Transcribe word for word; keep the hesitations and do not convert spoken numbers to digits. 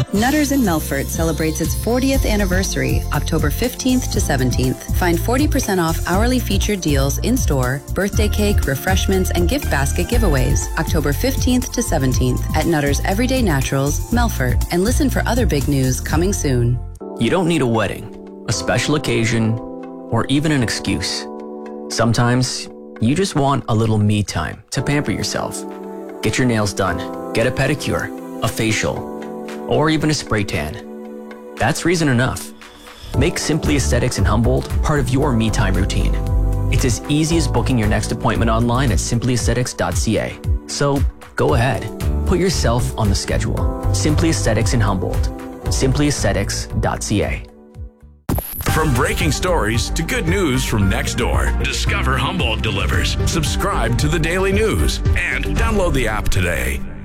Nutters in Melfort celebrates its fortieth anniversary, October fifteenth to seventeenth. Find forty percent off hourly featured deals in-store, birthday cake, refreshments, and gift basket giveaways, October fifteenth to seventeenth at Nutters Everyday Naturals, Melfort. And listen for other big news coming soon. You don't need a wedding, a special occasion, or even an excuse. Sometimes you just want a little me time to pamper yourself. Get your nails done, get a pedicure, a facial, or even a spray tan. That's reason enough. Make Simply Aesthetics in Humboldt part of your me time routine. It's as easy as booking your next appointment online at simply aesthetics dot c a. So go ahead, put yourself on the schedule. Simply Aesthetics in Humboldt. simply aesthetics dot c a. From breaking stories to good news from next door, Discover Humboldt delivers. Subscribe to the Daily News and download the app today.